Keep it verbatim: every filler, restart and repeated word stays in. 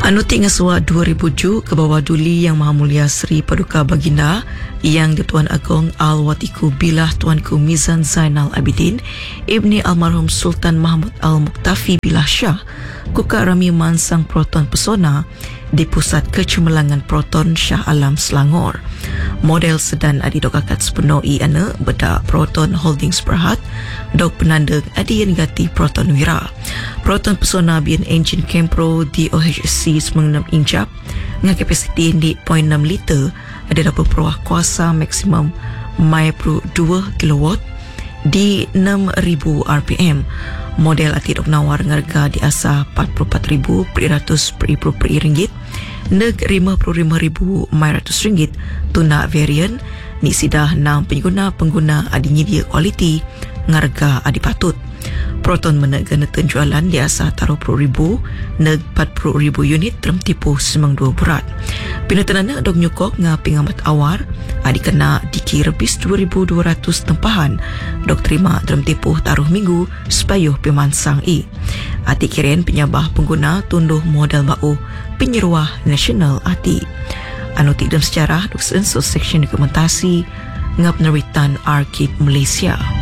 Anu tinga suat dua ribu tujuh ke bawah duli Yang Maha Mulia Seri Paduka Baginda Yang Di-Tuan Agong Al-Watiku Bilah Tuanku Mizan Zainal Abidin Ibni Almarhum Sultan Mahmud Al-Muqtafi Bilah Shah Kuka Rami Mansang Proton Pesona di Pusat Kecemerlangan Proton Shah Alam Selangor. Model sedan adi dok akad sepenuh i ana bedak Proton Holdings Berhad dok penandang adi yang negati Proton Wira. Proton Pesona bian engine Kempro di O H C sembilan puluh enam injap dengan kapasiti di zero perpuluhan enam liter ada dapat perwah kuasa maksimum mai per dua kilowatt di enam ribu R P M. Model ati dok nawar harga di asa empat puluh empat ribu peratus per ringgit neg lima puluh lima ribu lima ratus ringgit tuna varian ni sidah enam pengguna-pengguna adi nyedia kualiti harga adi patut. Proton menegana penjualan di asa taruh puluh ribu neg empat puluh ribu unit dalam tipu semang dua berat. Pinatanana dok nyukok ngapi ngamat awar adi kena diki rebis dua ribu dua ratus tempahan dok terima dalam tipu taruh minggu sepayuh pemansang i. Ati kiren penyabah pengguna tunduh modal bau penyeruah nasional ati. Anu dalam sejarah dok sensus seksyen dokumentasi ngap neritan Arkib Malaysia.